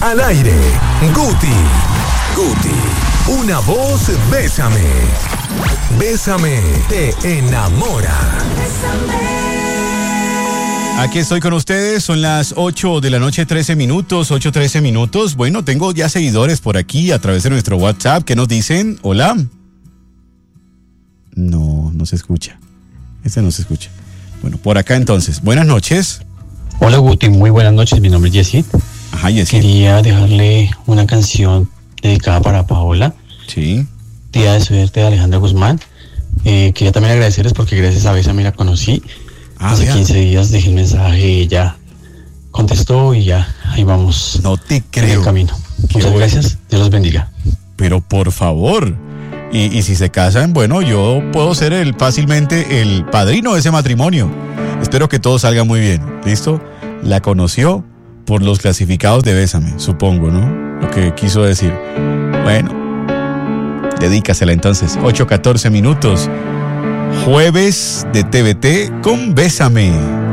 al aire. Guti, una voz, bésame. Bésame, te enamora. Aquí estoy con ustedes, son las 8 de la noche, 13 minutos, 8:13 minutos. Bueno, tengo ya seguidores por aquí a través de nuestro WhatsApp que nos dicen, hola. No se escucha. No se escucha. Bueno, por acá entonces, buenas noches. Hola Guti, muy buenas noches, mi nombre es Yesid. Ajá, Yesid. Quería dejarle una canción dedicada para Paola. Sí. Día de suerte de Alejandra Guzmán. Quería también agradecerles porque gracias a Bésame la conocí. Hace 15 días dejé el mensaje, ella contestó y ya, ahí vamos. No te creo. En el camino. Muchas gracias, Dios los bendiga. Pero por favor, y si se casan, bueno, yo puedo ser fácilmente el padrino de ese matrimonio. Espero que todo salga muy bien, ¿listo? La conoció por los clasificados de Bésame, supongo, ¿no? Lo que quiso decir. Bueno, dedícasela entonces, 8:14 minutos. Jueves de TVT con Bésame.